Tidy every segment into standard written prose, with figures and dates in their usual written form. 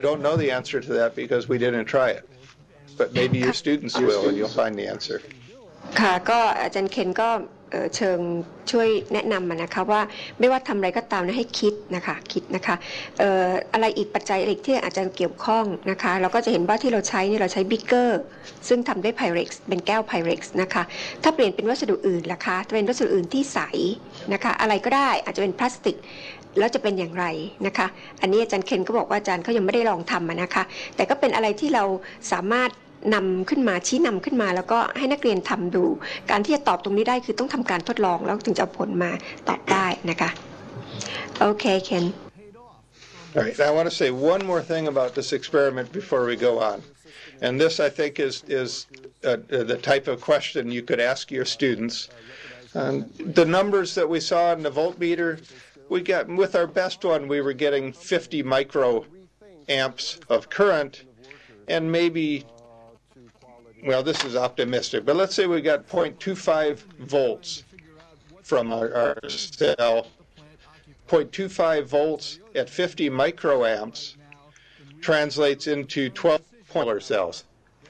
don't know the answer to that because we didn't try it. But maybe your students will, and you'll find the answer. ค่ะก็อาจารย์เคนก็เชิงช่วยแนะนำนะคะว่าไม่ว่าทำอะไรก็ตามนะให้คิดนะคะอะไรอีกปัจจัยอะไรที่อาจจะเกี่ยวข้องนะคะเราก็จะเห็นว่าที่เราใช้เนี่ยเราใช้บิ๊กเกอร์ซึ่งทำด้วยไพเร็กซ์เป็นแก้วไพเร็กซ์นะคะถ้าเปลี่ยนเป็นวัสดุอื่นล่ะคะจะเป็นวัสดุอื่นที่ใสนะคะอะไรก็ได้อาจจะเป็นพลาสติกแล้วจะเป็นอย่างไรนะคะอันนี้อาจารย์เคนก็บอกว่าอาจารย์เขายังไม่ได้ลองทำนะคะแต่ก็เป็นอะไรที่เราสามารถนำขึ้นมาชี้นำขึ้นมาแล้วก็ให้นักเรียนทำดูการที่จะตอบตรงนี้ได้คือต้องทำการทดลองแล้วถึงจะเอาผลมาตอบได้นะคะโอเคเคน All right, I want to say one more thing about this experiment before we go on. And this, I think, is the type of question you could ask your students. The numbers that we saw in the voltmeter, we got, with our best one, we were getting 50 microamps of current, and maybe, well, this is optimistic, but let's say we got 0.25 volts from our cell. 0.25 volts at 50 microamps translates into 12 solar cells.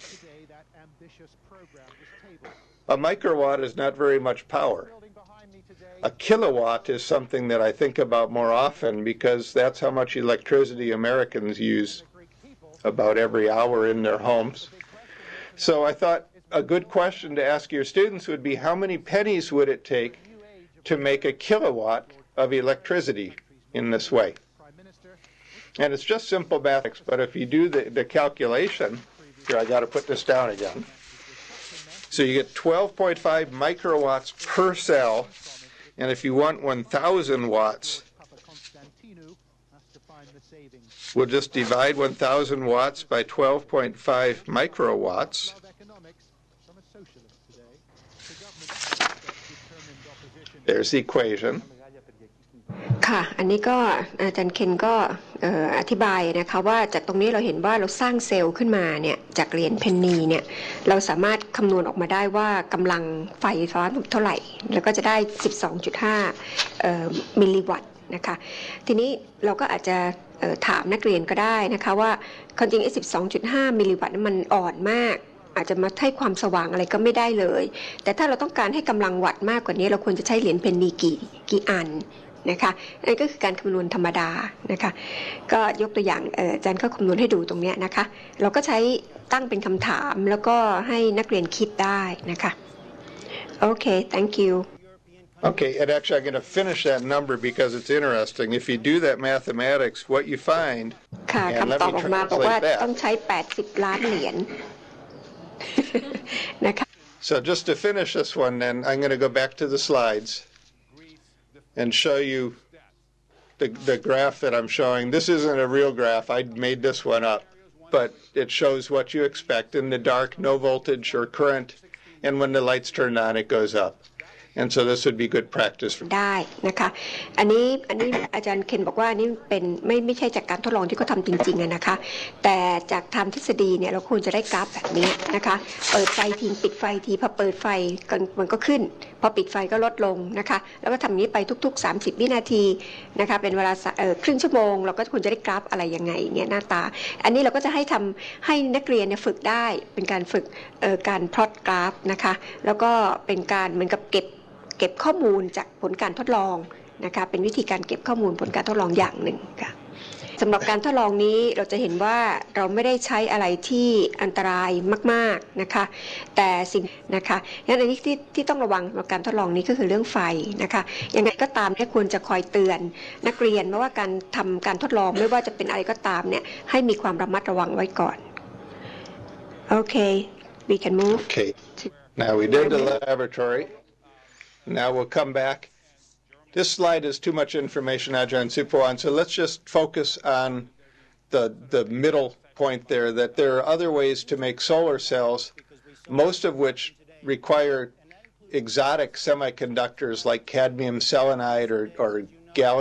A microwatt is not very much power. A kilowatt is something that I think about more often because that's how much electricity Americans use about every hour in their homes. So I thought a good question to ask your students would be, how many pennies would it take to make a kilowatt of electricity in this way? And it's just simple mathematics, but if you do the calculation, here I got to put this down again. So you get 12.5 microwatts per cell, and if you want 1,000 watts, we'll just divide 1,000 watts by 12.5 microwatts. There's the equation. ค่ะอันนี้ก็อาจารย์เคนก็อธิบายนะคะว่าจากตรงนี้เราเห็นว่าเราสร้างเซลล์ขึ้นมาเนี่ยจากเหรียญเพนนีเนี่ยเราสามารถคำนวณออกมาได้ว่ากำลังไฟฟ้าเท่าไหร่แล้วก็จะได้ 12.5 มิลลิวัตต์นะคะทีนี้เราก็อาจจะถามนักเรียนก็ได้นะคะว่าความจริง12.5 มิลลิวัตต์นั้นมันอ่อนมากอาจจะมาให้ความสว่างอะไรก็ไม่ได้เลยแต่ถ้าเราต้องการให้กำลังวัตต์มากกว่านี้เราควรจะใช้เหรียญเพนนีกี่อันนะคะนั่นก็คือการคำนวณธรรมดานะคะก็ยกตัวอย่างอาจารย์ก็คำนวณให้ดูตรงนี้นะคะเราก็ใช้ตั้งเป็นคำถามแล้วก็ให้นักเรียนคิดได้นะคะโอเค thank you Okay, and actually I'm going to finish that number because it's interesting. If you do that mathematics, what you find, ค่ะคำตอบออกมาบอกว่าต้องใช้80 ล้านเหรียญนะคะ So just to finish this one then, I'm going to go back to the slides and show you the graph that I'm showing. This isn't a real graph. I made this one up, but it shows what you expect in the dark, no voltage or current, and when the lights turn on, it goes up. And so this would be good practice. ได้นะคะอันนี้อาจารย์เคนบอกว่านี่เป็นไม่ใช่จากการทดลองที่เขาทำจริงๆนะคะแต่จากทำทฤษฎีเนี่ยเราควรจะได้กราฟแบบนี้นะคะเปิดไฟทีปิดไฟทีพอเปิดไฟมันก็ขึ้นพอปิดไฟก็ลดลงนะคะแล้วก็ทำนี้ไปทุกๆ30วินาทีนะคะเป็นเวลาครึ่งชั่วโมงเราก็ควรจะได้กราฟอะไรยังไงเนี่ยหน้าตาอันนี้เราก็จะให้นักเรียนเนี่ยฝึกได้เป็นการฝึกการพลอตกราฟนะคะแล้วก็เป็นการเหมือนกับเก็บข้อมูลจากผลการทดลองนะคะเป็นวิธีการเก็บข้อมูลผลการทดลองอย่างหนึ่งค่ะสำหรับการทดลองนี้เราจะเห็นว่าเราไม่ได้ใช้อะไรที่อันตรายมากๆนะคะแต่สิ่งนะคะงั้นอันนี้ที่ต้องระวังในการทดลองนี้ก็คือเรื่องไฟนะคะยังไงก็ตามเนี่ยควรจะคอยเตือนนักเรียนว่าการทำการทดลองไม่ว่าจะเป็นอะไรก็ตามเนี่ยให้มีความระมัดระวังไว้ก่อนโอเค we can move Okay now we did the laboratory. Now we'll come back. This slide is too much information, Ajahn Supawan, so let's just focus on the middle point there, that there are other ways to make solar cells, most of which require exotic semiconductors like cadmium selenide or gallium